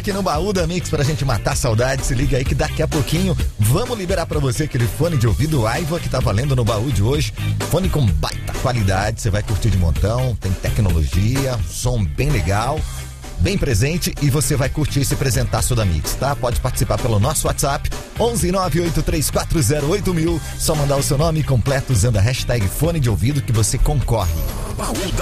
Aqui no Baú da Mix pra gente matar a saudade. Se liga aí que daqui a pouquinho vamos liberar pra você aquele fone de ouvido Aiva que tá valendo no baú de hoje. Fone com baita qualidade, você vai curtir de montão, tem tecnologia, som bem legal, bem presente e você vai curtir esse presentaço da Mix, tá? Pode participar pelo nosso WhatsApp 11983408000. Só mandar o seu nome completo usando a hashtag fone de ouvido que você concorre.